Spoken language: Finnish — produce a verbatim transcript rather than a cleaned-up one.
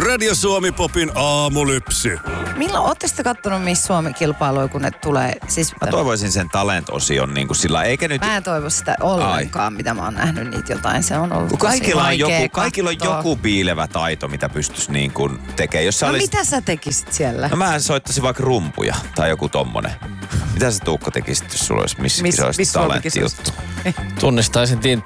Radio Suomi Popin aamulypsy. Milloin ootte sitten kattonut Miss Suomi-kilpailuja, kun ne tulee? Siis, Mä toivoisin sen talent-osion niin kuin sillä, eikä nyt... Mä en toivo sitä ollenkaan, Ai. mitä mä oon nähnyt niitä jotain. Se on ollut kaikilla on joku, katsoa. Kaikilla on joku piilevä taito, mitä pystyisi niin kuin tekemään. Jos no olisi... mitä sä tekisit siellä? No mä soittaisin vaikka rumpuja tai joku tommonen. Mitä sä Tuukka tekisit, jos sulla olisi missä Miss, kisoista miss talenttijuttu? Tunnistaisin Tint,